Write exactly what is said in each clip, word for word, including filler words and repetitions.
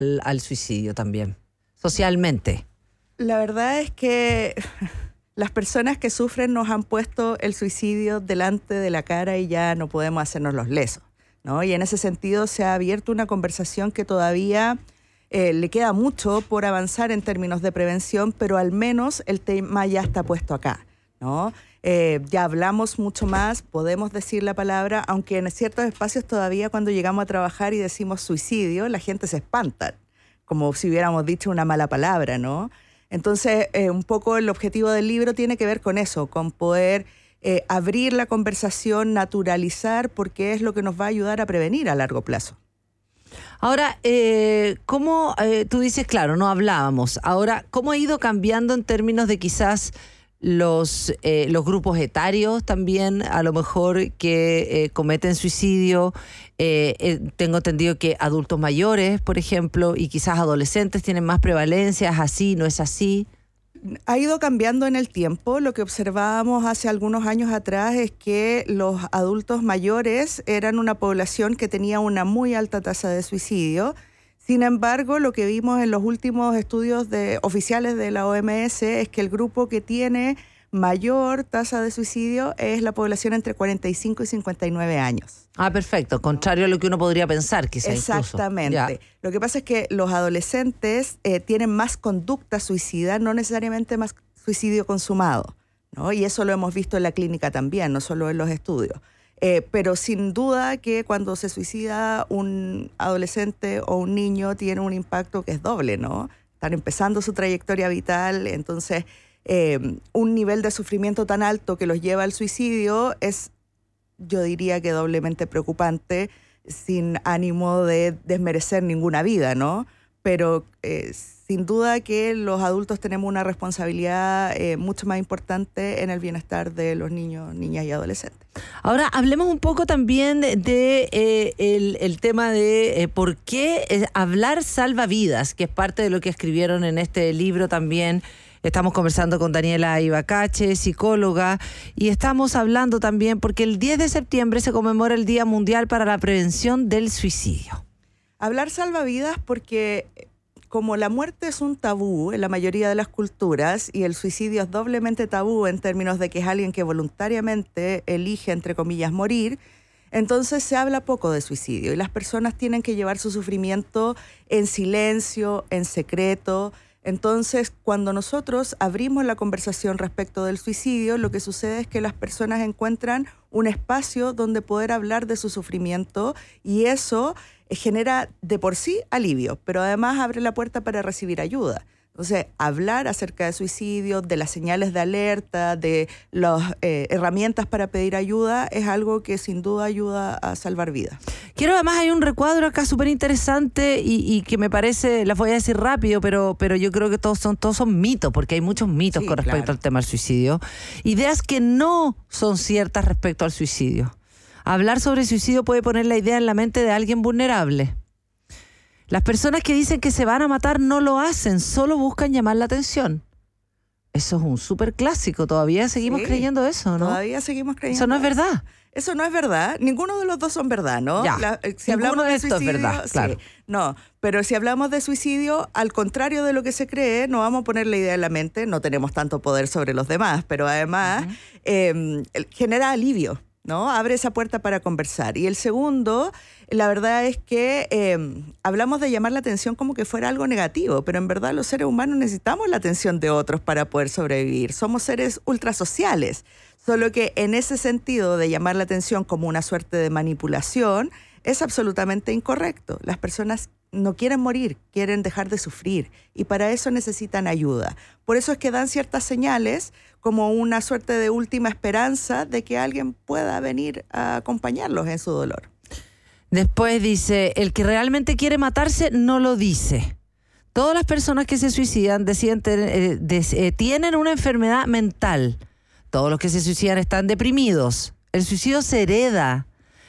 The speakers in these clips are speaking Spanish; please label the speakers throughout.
Speaker 1: al suicidio también, socialmente?
Speaker 2: La verdad es que las personas que sufren nos han puesto el suicidio delante de la cara y ya no podemos hacernos los lesos, ¿no? Y en ese sentido se ha abierto una conversación que todavía eh, le queda mucho por avanzar en términos de prevención, pero al menos el tema ya está puesto acá, ¿no? Eh, ya hablamos mucho más, podemos decir la palabra, aunque en ciertos espacios todavía cuando llegamos a trabajar y decimos suicidio, la gente se espanta, como si hubiéramos dicho una mala palabra, ¿no? Entonces, eh, un poco el objetivo del libro tiene que ver con eso, con poder eh, abrir la conversación, naturalizar, porque es lo que nos va a ayudar a prevenir a largo plazo.
Speaker 1: Ahora, eh, ¿cómo, eh, tú dices, claro, no hablábamos, ahora, ¿cómo ha ido cambiando en términos de quizás los, eh, los grupos etarios también, a lo mejor que eh, cometen suicidio? Eh, eh, tengo entendido que adultos mayores, por ejemplo, y quizás adolescentes tienen más prevalencia, ¿es así, no es así?
Speaker 2: Ha ido cambiando en el tiempo. Lo que observábamos hace algunos años atrás es que los adultos mayores eran una población que tenía una muy alta tasa de suicidio. Sin embargo, lo que vimos en los últimos estudios de, oficiales de la O M S es que el grupo que tiene mayor tasa de suicidio es la población entre cuarenta y cinco y cincuenta y nueve años.
Speaker 1: Ah, perfecto. Contrario a lo que uno podría pensar, quizás.
Speaker 2: Exactamente.
Speaker 1: Incluso.
Speaker 2: Lo que pasa es que los adolescentes eh, tienen más conducta suicida, no necesariamente más suicidio consumado, ¿no? Y eso lo hemos visto en la clínica también, no solo en los estudios. Eh, pero sin duda que cuando se suicida un adolescente o un niño tiene un impacto que es doble, ¿no? Están empezando su trayectoria vital, entonces eh, un nivel de sufrimiento tan alto que los lleva al suicidio es, yo diría que doblemente preocupante, sin ánimo de desmerecer ninguna vida, ¿no? Pero eh, sin duda que los adultos tenemos una responsabilidad eh, mucho más importante en el bienestar de los niños, niñas y adolescentes.
Speaker 1: Ahora, hablemos un poco también de, de eh, el, el tema de eh, por qué eh, hablar salva vidas, que es parte de lo que escribieron en este libro también. Estamos conversando con Daniela Ibacache, psicóloga, y estamos hablando también porque el diez de septiembre se conmemora el Día Mundial para la Prevención del Suicidio.
Speaker 2: Hablar salva vidas porque como la muerte es un tabú en la mayoría de las culturas y el suicidio es doblemente tabú en términos de que es alguien que voluntariamente elige, entre comillas, morir, entonces se habla poco de suicidio y las personas tienen que llevar su sufrimiento en silencio, en secreto. Entonces, cuando nosotros abrimos la conversación respecto del suicidio, lo que sucede es que las personas encuentran un espacio donde poder hablar de su sufrimiento y eso genera de por sí alivio, pero además abre la puerta para recibir ayuda. Entonces, hablar acerca de suicidio, de las señales de alerta, de las eh, herramientas para pedir ayuda, es algo que sin duda ayuda a salvar vidas.
Speaker 1: Quiero, además, hay un recuadro acá súper interesante y, y que me parece, las voy a decir rápido, pero, pero yo creo que todos son, todos son mitos, porque hay muchos mitos sí, con respecto claro. al tema del suicidio. Ideas que no son ciertas respecto al suicidio. Hablar sobre suicidio puede poner la idea en la mente de alguien vulnerable. Las personas que dicen que se van a matar no lo hacen, solo buscan llamar la atención. Eso es un súper clásico, todavía seguimos sí, creyendo eso, ¿no?
Speaker 2: Todavía seguimos creyendo
Speaker 1: eso. no es verdad.
Speaker 2: Eso no es verdad, ninguno de los dos son verdad, ¿no?
Speaker 1: Ya,
Speaker 2: la, si
Speaker 1: ninguno
Speaker 2: hablamos
Speaker 1: de
Speaker 2: de
Speaker 1: esto
Speaker 2: suicidio,
Speaker 1: es verdad, claro.
Speaker 2: Sí, no, pero si hablamos de suicidio, al contrario de lo que se cree, no vamos a poner la idea en la mente, no tenemos tanto poder sobre los demás, pero además uh-huh. eh, genera alivio, ¿no? Abre esa puerta para conversar. Y el segundo, la verdad es que eh, hablamos de llamar la atención como que fuera algo negativo, pero en verdad los seres humanos necesitamos la atención de otros para poder sobrevivir. Somos seres ultrasociales, solo que en ese sentido de llamar la atención como una suerte de manipulación es absolutamente incorrecto. Las personas no quieren morir, quieren dejar de sufrir y para eso necesitan ayuda. Por eso es que dan ciertas señales como una suerte de última esperanza de que alguien pueda venir a acompañarlos en su dolor.
Speaker 1: Después dice, el que realmente quiere matarse no lo dice. Todas las personas que se suicidan deciden tener, eh, des, eh, tienen una enfermedad mental. Todos los que se suicidan están deprimidos. El suicidio se hereda.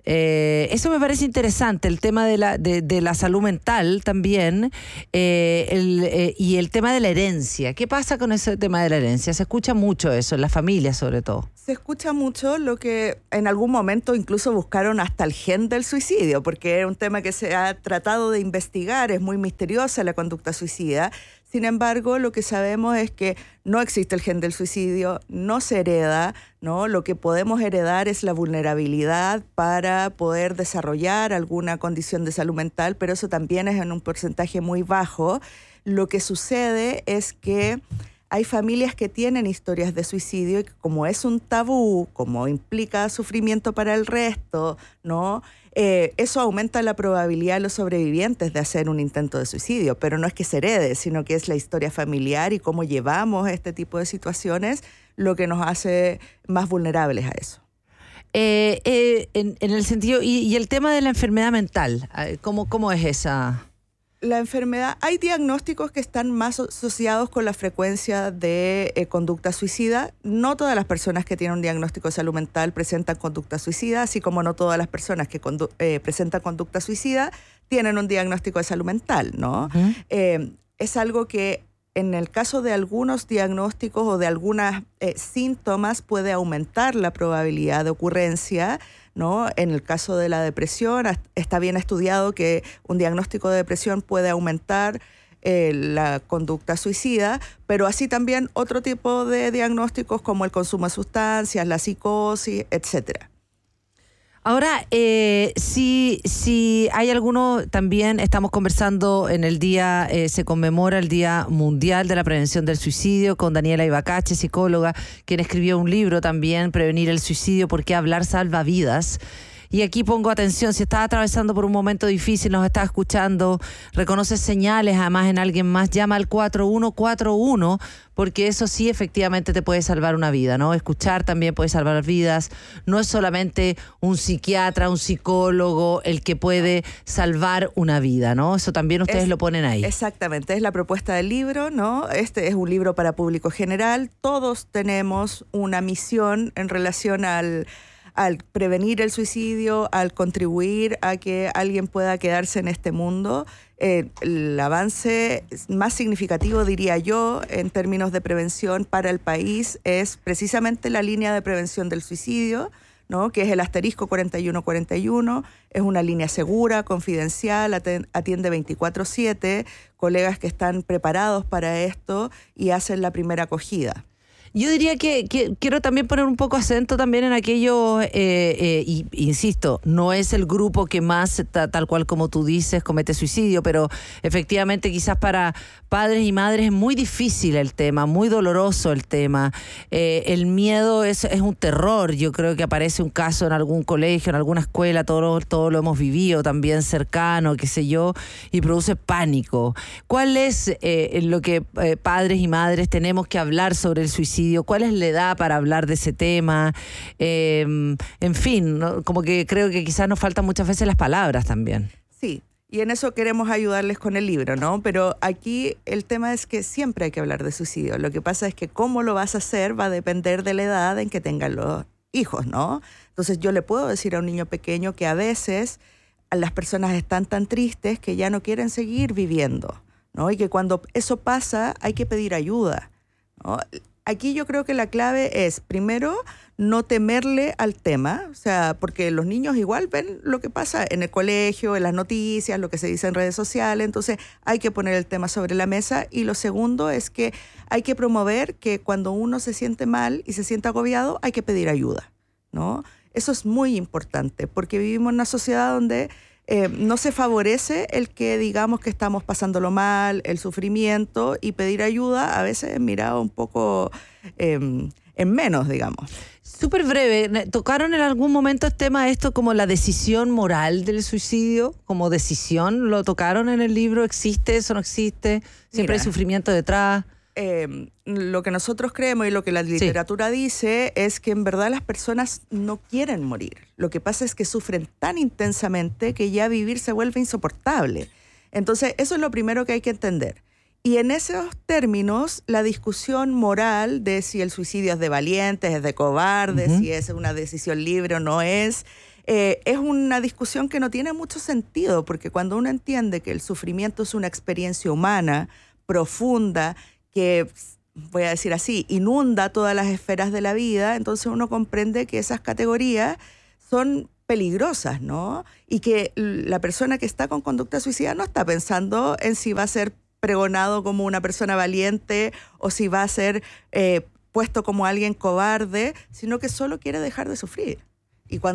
Speaker 1: Eh, eso me parece interesante, el tema de la, de, de la salud mental también, eh, el, eh, y el tema de la herencia. ¿Qué pasa con ese tema de la herencia? Se escucha mucho eso, en la familia sobre todo.
Speaker 2: Se escucha mucho lo que en algún momento incluso buscaron hasta el gen del suicidio, porque es un tema que se ha tratado de investigar, es muy misteriosa la conducta suicida. Sin embargo, lo que sabemos es que no existe el gen del suicidio, no se hereda, ¿no? Lo que podemos heredar es la vulnerabilidad para poder desarrollar alguna condición de salud mental, pero eso también es en un porcentaje muy bajo. Lo que sucede es que hay familias que tienen historias de suicidio y que como es un tabú, como implica sufrimiento para el resto, ¿no? Eh, eso aumenta la probabilidad de los sobrevivientes de hacer un intento de suicidio, pero no es que se herede, sino que es la historia familiar y cómo llevamos este tipo de situaciones lo que nos hace más vulnerables a eso.
Speaker 1: Eh, eh, en, en el sentido, y, y el tema de la enfermedad mental, ¿cómo, cómo es esa?
Speaker 2: La enfermedad, hay diagnósticos que están más asociados con la frecuencia de eh, conducta suicida. No todas las personas que tienen un diagnóstico de salud mental presentan conducta suicida, así como no todas las personas que condu- eh, presentan conducta suicida tienen un diagnóstico de salud mental, ¿no? Uh-huh. Eh, es algo que en el caso de algunos diagnósticos o de algunos eh, síntomas puede aumentar la probabilidad de ocurrencia, ¿no? En el caso de la depresión, está bien estudiado que un diagnóstico de depresión puede aumentar eh, la conducta suicida, pero así también otro tipo de diagnósticos como el consumo de sustancias, la psicosis, etcétera.
Speaker 1: Ahora, eh, si, si hay alguno, también estamos conversando en el día, eh, se conmemora el Día Mundial de la Prevención del Suicidio con Daniela Ibacache, psicóloga, quien escribió un libro también, Prevenir el Suicidio, ¿por qué hablar salva vidas? Y aquí pongo atención, si estás atravesando por un momento difícil, nos estás escuchando, reconoces señales además en alguien más, llama al cuatro uno cuatro uno, porque eso sí efectivamente te puede salvar una vida, ¿no? Escuchar también puede salvar vidas. No es solamente un psiquiatra, un psicólogo el que puede salvar una vida, ¿no? Eso también ustedes es, lo ponen ahí.
Speaker 2: Exactamente, es la propuesta del libro, ¿no? Este es un libro para público general. Todos tenemos una misión en relación al... al prevenir el suicidio, al contribuir a que alguien pueda quedarse en este mundo. Eh, el avance más significativo, diría yo, en términos de prevención para el país es precisamente la línea de prevención del suicidio, ¿no? Que es el asterisco cuarenta y uno cuarenta y uno. Es una línea segura, confidencial, atiende veinticuatro siete, colegas que están preparados para esto y hacen la primera acogida.
Speaker 1: Yo diría que, que quiero también poner un poco acento también en aquello, eh, eh, y insisto, no es el grupo que más, ta, tal cual como tú dices, comete suicidio, pero efectivamente quizás para padres y madres es muy difícil el tema, muy doloroso el tema. Eh, el miedo es, es un terror. Yo creo que aparece un caso en algún colegio, en alguna escuela, todo lo, todo lo hemos vivido también cercano, qué sé yo, y produce pánico. ¿Cuál es eh, lo que eh, padres y madres tenemos que hablar sobre el suicidio? ¿Cuál es la edad para hablar de ese tema? Eh, en fin, ¿no? Como que creo que quizás nos faltan muchas veces las palabras también.
Speaker 2: Sí, y en eso queremos ayudarles con el libro, ¿no? Pero aquí el tema es que siempre hay que hablar de suicidio. Lo que pasa es que cómo lo vas a hacer va a depender de la edad en que tengan los hijos, ¿no? Entonces yo le puedo decir a un niño pequeño que a veces las personas están tan tristes que ya no quieren seguir viviendo, ¿no? Y que cuando eso pasa hay que pedir ayuda, ¿no? Aquí yo creo que la clave es, primero, no temerle al tema, o sea, porque los niños igual ven lo que pasa en el colegio, en las noticias, lo que se dice en redes sociales, entonces hay que poner el tema sobre la mesa. Y lo segundo es que hay que promover que cuando uno se siente mal y se siente agobiado, hay que pedir ayuda, ¿no? Eso es muy importante, porque vivimos en una sociedad donde Eh, no se favorece el que digamos que estamos pasándolo mal, el sufrimiento, y pedir ayuda a veces es mirado un poco eh, en menos, digamos.
Speaker 1: Súper breve, ¿tocaron en algún momento el tema esto como la decisión moral del suicidio? ¿Como decisión? ¿Lo tocaron en el libro? ¿Existe eso? ¿No existe? ¿Siempre Mira, hay sufrimiento detrás?
Speaker 2: Eh, lo que nosotros creemos y lo que la literatura sí. dice es que en verdad las personas no quieren morir. Lo que pasa es que sufren tan intensamente que ya vivir se vuelve insoportable. Entonces, eso es lo primero que hay que entender. Y en esos términos, la discusión moral de si el suicidio es de valientes, es de cobardes, uh-huh. si es una decisión libre o no es, eh, es una discusión que no tiene mucho sentido, porque cuando uno entiende que el sufrimiento es una experiencia humana, profunda, que, voy a decir así, inunda todas las esferas de la vida, entonces uno comprende que esas categorías son peligrosas, ¿no? Y que la persona que está con conducta suicida no está pensando en si va a ser pregonado como una persona valiente o si va a ser eh, puesto como alguien cobarde, sino que solo quiere dejar de sufrir. Y cuando